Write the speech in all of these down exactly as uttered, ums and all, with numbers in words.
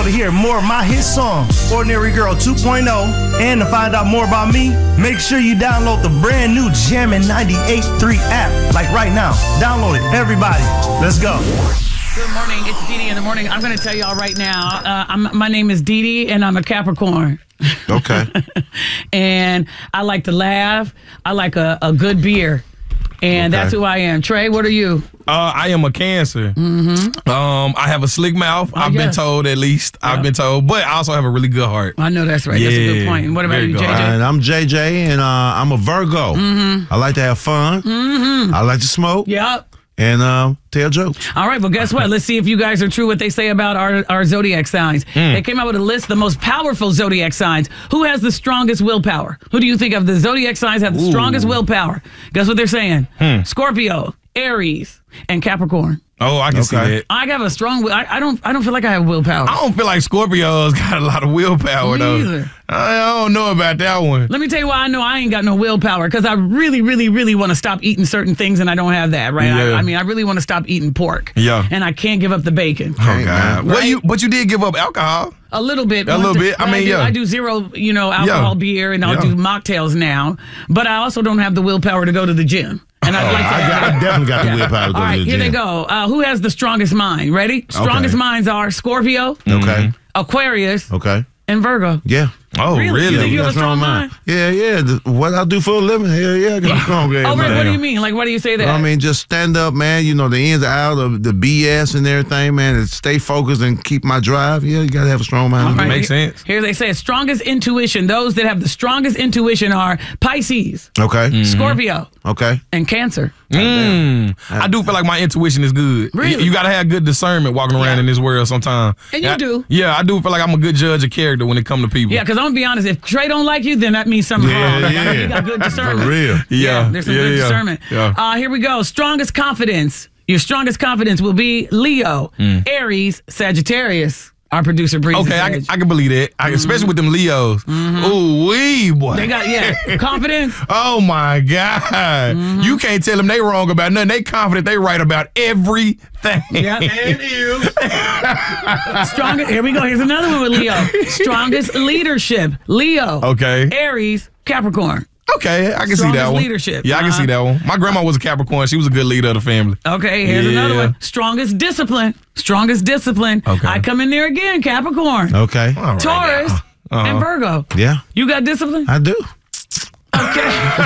So to hear more of my hit song, Ordinary Girl two point oh, and to find out more about me, make sure you download the brand new Jammin' ninety-eight point three app. Like right now. Download it. Everybody, let's go. Good morning. It's Dee Dee in the morning. I'm going to tell y'all right now, uh, I'm, my name is Dee Dee, and I'm a Capricorn. Okay. And I like to laugh. I like a, a good beer. And okay. That's who I am. Trey, what are you? Uh, I am a Cancer. Mm-hmm. Um, I have a slick mouth. Oh, I've yes. been told, at least. Yep. I've been told. But I also have a really good heart. I know that's right. Yeah, that's a good point. And what about you, J J? And I'm J J, and uh, I'm a Virgo. Mm-hmm. I like to have fun. Mm-hmm. I like to smoke. Yep. And uh, tell jokes. All right, well, guess what? Let's see if you guys are true what they say about our, our zodiac signs. Mm. They came out with a list of the most powerful zodiac signs. Who has the strongest willpower? Who do you think of the zodiac signs have the Ooh. strongest willpower? Guess what they're saying? Hmm. Scorpio, Aries, and Capricorn. Oh, I can okay. see that. I have a strong. I, I don't. I don't feel like I have willpower. I don't feel like Scorpio's got a lot of willpower Me though. Either. I, I don't know about that one. Let me tell you why I know I ain't got no willpower. Because I really, really, really want to stop eating certain things, and I don't have that. Right? Yeah. I, I mean, I really want to stop eating pork. Yeah. And I can't give up the bacon. Oh God. Right? Well, you but you did give up alcohol. A little bit. A little bit. I mean, I do, yeah. I do zero, you know, alcohol yeah. beer, and I'll yeah. do mocktails now. But I also don't have the willpower to go to the gym. And I'd oh, like to I, got, I definitely got the willpower to go All right, to the here gym. they go. Uh, who has the strongest mind? Ready? Strongest okay. minds are Scorpio, okay, Aquarius, okay, and Virgo. Yeah. Oh, really? really? You think you have a strong mind? mind? Yeah, yeah. The, what I do for a living, hell yeah, I got a strong game. Oh, right. What do you mean? Like, why do you say that? Well, I mean, just stand up, man. You know, the ins and outs of the B S and everything, man. And stay focused and keep my drive. Yeah, you got to have a strong mind. Right. Makes sense. Here they say strongest intuition. Those that have the strongest intuition are Pisces, Okay. Mm-hmm. Scorpio, Okay. and Cancer. Mm. I do feel like my intuition is good. Really? You, you got to have good discernment walking around Yeah. in this world sometimes. And you I, do. Yeah, I do feel like I'm a good judge of character when it comes to people. Yeah, because I'm going to be honest. If Trey don't like you, then that means something Yeah, wrong. Like, yeah. you got good discernment. For real. Yeah. Yeah, there's some yeah, good yeah. discernment. Yeah. Uh, here we go. Strongest confidence. Your strongest confidence will be Leo, Mm. Aries, Sagittarius. Our producer Breeze. Okay, I, can- I can believe that. I, Mm-hmm. Especially with them Leos. Mm-hmm. Ooh, wee, boy. They got, yeah, confidence. Oh, my God. Mm-hmm. You can't tell them they wrong about nothing. They confident they right about everything. Yeah, and you. Strongest, here we go. Here's another one with Leo. Strongest leadership. Leo. Okay. Aries, Capricorn. Okay, I can see Strongest that one. leadership. Yeah, I can Uh-huh. see that one. My grandma was a Capricorn. She was a good leader of the family. Okay, here's Yeah. another one. Strongest discipline. Strongest discipline. Okay. I come in there again, Capricorn. Okay. All right Taurus now. Uh-huh. and Virgo. Yeah, You got discipline? I do. Okay.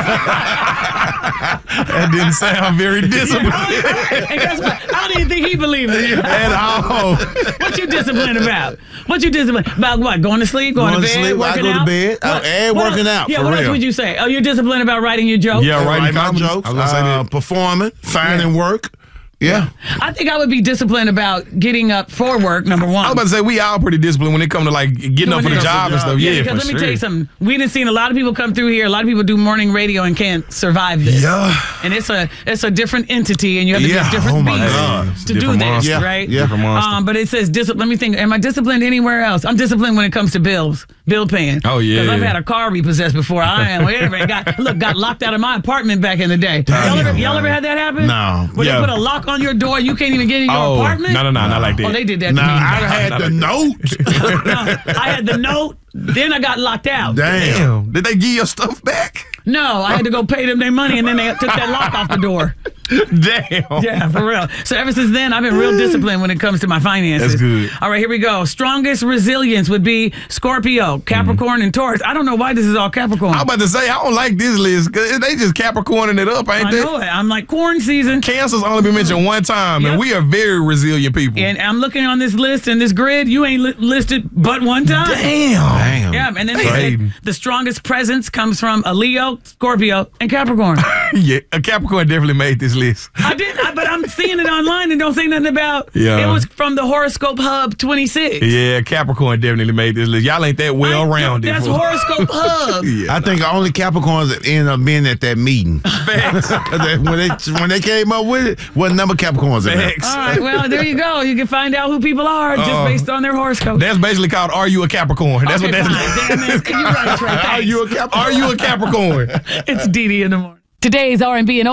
That didn't sound very disciplined And guess what? I don't even think he believes it. at all. What you disciplined about? What you disciplined about? What? Going to sleep? Going, Going to to bed? sleep, I Working go to out? bed, uh, What- and what working else- out, Yeah. for what else real. would you say? Oh, you're disciplined about writing your jokes? Yeah, Writing writing my comedy. jokes, I was gonna say uh, that. performing, finding work. Yeah. I think I would be disciplined about getting up for work, number one. I was about to say, we all pretty disciplined when it comes to like getting up for the Doing job the and stuff. job. Yeah, Yeah, because for let me sure. tell you something. We done seen a lot of people come through here. A lot of people do morning radio and can't survive this. Yeah. And it's a it's a different entity, and you have to Yeah. be a different Oh, my beast God. It's a to do different this, monster. Yeah. right? Yeah. Different monster. Um, but it says discipline. Let me think. Am I disciplined anywhere else? I'm disciplined when it comes to bills, bill paying. Oh, yeah. Because I've had a car repossessed before. I am whatever. It got look got locked out of my apartment back in the day. Y'all ever, y'all ever had that happen? No. Where Yeah. they put a lock on your door, you can't even get in your Oh, apartment. no, no, no, not like that. Oh, they did that Nah, to me. I had the note. No, I had the note, then I got locked out. Damn. Damn. Did they give your stuff back? No, I had to go pay them their money, and then they took that lock off the door. Damn. Yeah, for real. So ever since then, I've been real disciplined when it comes to my finances. That's good. All right, here we go. Strongest resilience would be Scorpio, Capricorn, and Taurus. I don't know why this is all Capricorn. I'm about to say, I don't like this list because they just Capricorning it up, ain't I they? know it. I'm like corn season. Cancer's only been mentioned one time, Yep. and we are very resilient people. And I'm looking on this list and this grid. You ain't li- listed but one time. Damn. Damn. Yeah, and then they Crazy. say the strongest presence comes from a Leo, Scorpio, and Capricorn. Yeah, a Capricorn definitely made this list. I did, I, but I'm seeing it online and don't say nothing about. Yeah. It was from the Horoscope Hub twenty-six. Yeah, Capricorn definitely made this list. Y'all ain't that well I- rounded. That's fool. Horoscope Hub. Yeah, I think only Capricorns that end up being at that meeting. Facts. when they when they came up with it, what number Capricorns in there? Facts. All right, well, there you go. You can find out who people are just Uh, based on their horoscope. That's basically called Are You a Capricorn? That's Okay, what fine. that's Damn it. You're right, Trey. Are Thanks. you a Capricorn? Are you a Capricorn? It's Dee Dee in the morning. Today's R and B and